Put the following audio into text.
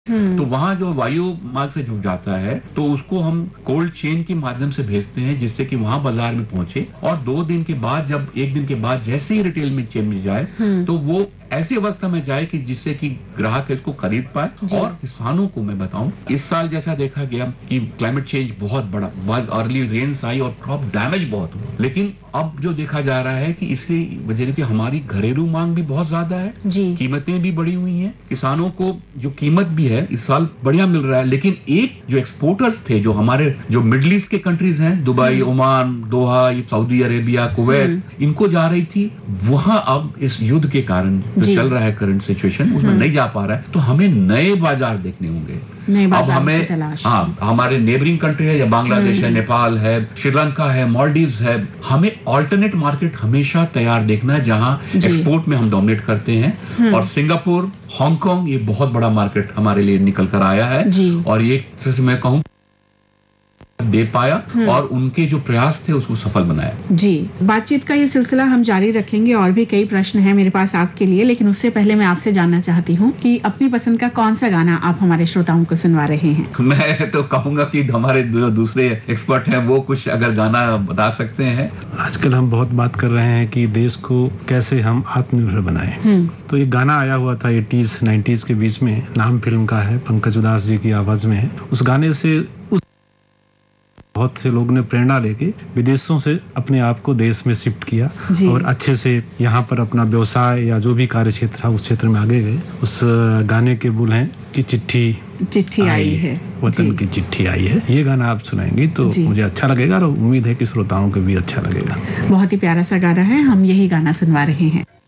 तो वहां जो वायु मार्ग से जुड़ जाता है तो उसको हम कोल्ड चेन के माध्यम से भेजते हैं, जिससे कि वहां बाजार में पहुंचे और 2 दिन के बाद, जब 1 दिन के बाद जैसे ही रिटेल में चेन मिल जाए तो वो ऐसी अवस्था में जाए कि जिससे कि ग्राहक इसको खरीद पाए। और किसानों को मैं बताऊं, इस साल जैसा देखा गया कि क्लाइमेट चेंज बहुत बड़ा, बहुत अर्ली रेन्स आई और क्रॉप डैमेज बहुत हुआ, लेकिन अब जो देखा जा रहा है कि इसकी वजह से हमारी घरेलू मांग भी बहुत ज्यादा है, कीमतें भी बढ़ी हुई हैं, किसानों को जो कीमत भी है इस साल बढ़िया मिल रहा है। लेकिन एक जो एक्सपोर्टर्स थे, जो हमारे जो मिडिल ईस्ट के कंट्रीज हैं, दुबई, ओमान, दोहा, सऊदी अरेबिया, कुवैत, इनको जा रही थी, वहां अब इस युद्ध के कारण जो चल रहा है करंट सिचुएशन, उसमें नहीं जा पा रहा है। तो हमें नए बाजार देखने होंगे। अब हमें हमारे नेबरिंग कंट्री है, या बांग्लादेश है, नेपाल है, श्रीलंका है, मालदीव्स है, हमें ऑल्टरनेट मार्केट हमेशा तैयार देखना है जहां एक्सपोर्ट में हम डोमिनेट करते हैं। और सिंगापुर, हांगकांग, ये बहुत बड़ा मार्केट हमारे लिए निकल कर आया है और ये मैं कहूं दे पाया और उनके जो प्रयास थे उसको सफल बनाया। जी, बातचीत का ये सिलसिला हम जारी रखेंगे और भी कई प्रश्न हैं मेरे पास आपके लिए, लेकिन उससे पहले मैं आपसे जानना चाहती हूँ कि अपनी पसंद का कौन सा गाना आप हमारे श्रोताओं को सुनवा रहे हैं। मैं तो कहूंगा कि हमारे जो दूसरे एक्सपर्ट हैं वो कुछ अगर गाना बता सकते हैं। आजकल हम बहुत बात कर रहे हैं कि देश को कैसे हम आत्मनिर्भर बनाए, तो ये गाना आया हुआ था 80s 90s के बीच में, नाम फिल्म का है, पंकज उधास जी की आवाज में है। उस गाने से बहुत से लोग ने प्रेरणा लेके विदेशों से अपने आप को देश में शिफ्ट किया और अच्छे से यहाँ पर अपना व्यवसाय या जो भी कार्य क्षेत्र था उस क्षेत्र में आगे गए। उस गाने के बोल हैं कि चिट्ठी आई है, वतन की चिट्ठी आई है। ये गाना आप सुनाएंगी तो मुझे अच्छा लगेगा और उम्मीद है कि श्रोताओं को भी अच्छा लगेगा। बहुत ही प्यारा सा गाना है, हम यही गाना सुनवा रहे हैं।